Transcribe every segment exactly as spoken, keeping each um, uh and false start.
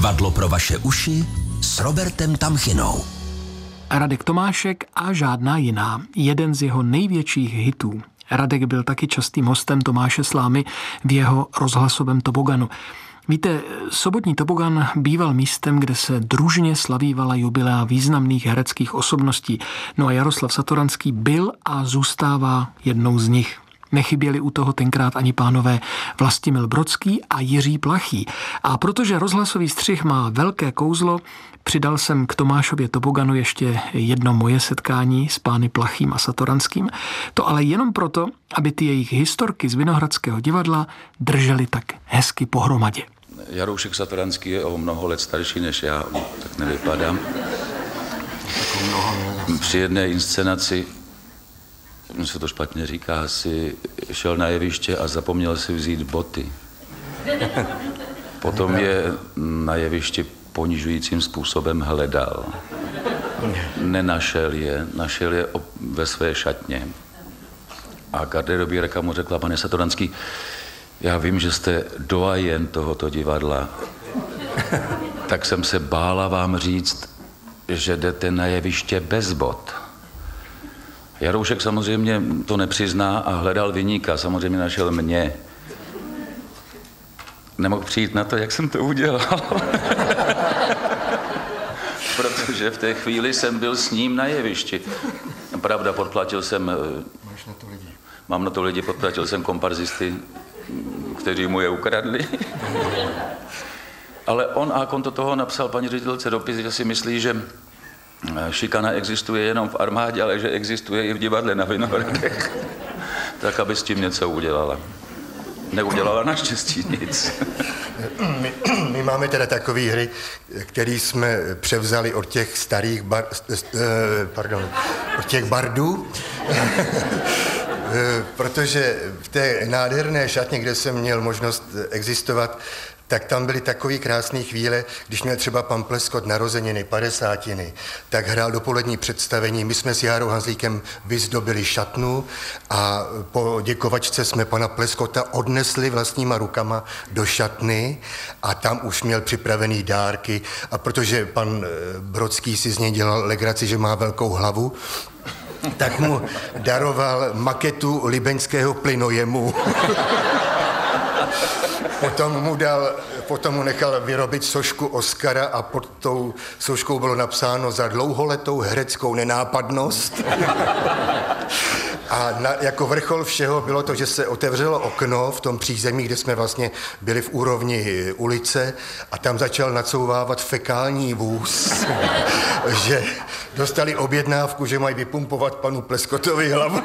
Divadlo pro vaše uši s Robertem Tamchinou. Radek Tomášek a žádná jiná. Jeden z jeho největších hitů. Radek byl taky častým hostem Tomáše Slámy v jeho rozhlasovém toboganu. Víte, sobotní tobogan býval místem, kde se družně slavívala jubilea významných hereckých osobností. No a Jaroslav Satoranský byl a zůstává jednou z nich. Nechyběli u toho tenkrát ani pánové Vlastimil Brodský a Jiří Plachý. A protože rozhlasový střih má velké kouzlo, přidal jsem k Tomášově toboganu ještě jedno moje setkání s pány Plachým a Satoranským. To ale jenom proto, aby ty jejich historky z Vinohradského divadla držely tak hezky pohromadě. Jaroušek Satoranský je o mnoho let starší než já, tak nevypadám. Při jedné inscenaci, se to špatně říká, si šel na jeviště a zapomněl si vzít boty. Potom je na jevišti ponižujícím způsobem hledal. Nenašel je, našel je ve své šatně. A garderobierka mu řekla: pane Satoranský, já vím, že jste doajen tohoto divadla, tak jsem se bála vám říct, že jdete na jeviště bez bot. Jaroušek samozřejmě to nepřizná a hledal viníka, samozřejmě našel mě. Nemohl přijít na to, jak jsem to udělal. Protože v té chvíli jsem byl s ním na jevišti. Pravda, podplatil jsem... Máš na to lidi? Mám na to lidi, podplatil jsem komparzisty, kteří mu je ukradli. Ale on a konto toho napsal paní ředitelce dopis, že si myslí, že šikana existuje jenom v armádě, ale že existuje i v divadle na Vinohradech. Tak, aby s tím něco udělala. Neudělala naštěstí nic. My, my máme teda takové hry, které jsme převzali od těch starých bar, pardon, od těch bardů, protože v té nádherné šatně, kde jsem měl možnost existovat, tak tam byly takové krásné chvíle, když měl třeba pan Pleskot narozeniny, padesátiny, tak hrál dopolední představení. My jsme s Járou Hanzlíkem vyzdobili šatnu a po děkovačce jsme pana Pleskota odnesli vlastníma rukama do šatny a tam už měl připravený dárky. A protože pan Brodský si z něj dělal legraci, že má velkou hlavu, tak mu daroval maketu libeňského plynojemu. Potom mu, dal, potom mu nechal vyrobit sošku Oscara a pod tou soškou bylo napsáno za dlouholetou hereckou nenápadnost. A na, jako vrchol všeho bylo to, že se otevřelo okno v tom přízemí, kde jsme vlastně byli v úrovni ulice a tam začal nacouvávat fekální vůz, že dostali objednávku, že mají vypumpovat panu Pleskotovi hlavu.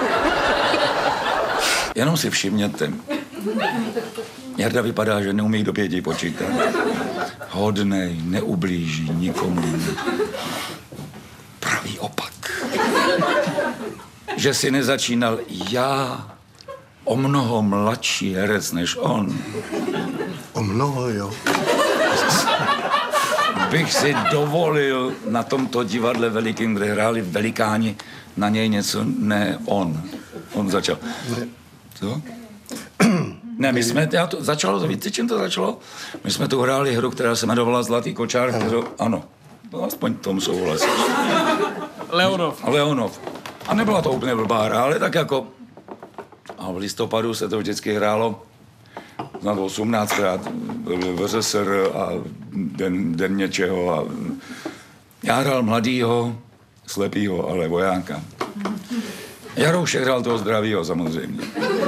Jenom si všimněte, Jarda vypadá, že neumí do pěti počítat. Hodnej, neublíží nikomu. Pravý opak. Že si nezačínal já, o mnoho mladší herec než on. O mnoho, jo. Bych si dovolil na tomto divadle velikým, kde hráli velikáni, na něj něco, ne on. On začal. Ne. Co? Ne, my jsme, já to začalo, víte, čím to začalo? My jsme tu hráli hru, která se jmenovala Zlatý kočár, kterou, ano, no, aspoň tom souhlasíš. Leonov. Leonov. A nebyla to úplně blbá hra, ale tak jako, a v listopadu se to vždycky hrálo snad osmnáctkrát v R S R a den, den něčeho a já hrál mladýho, slepýho, ale vojáka. Jaroušek hrál toho zdravýho samozřejmě.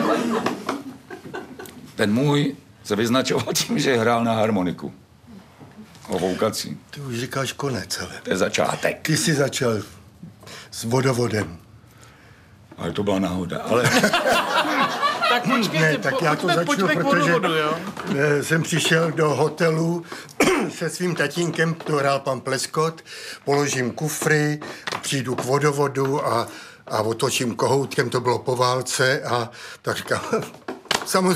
Ten můj se vyznačoval tím, že hrál na harmoniku. Ovoukací. Ty už říkáš konec, ale. To je začátek. Ty jsi začal s vodovodem. Ale to byla náhoda. Ale... Tak počkejte, ne, tak já to pojďme, začnu, pojďme protože vodovodu, jo? jsem přišel do hotelu se svým tatínkem, to hrál pan Pleskot, položím kufry, přijdu k vodovodu a, a otočím kohoutkem, to bylo po válce a tak říkám, samozřejmě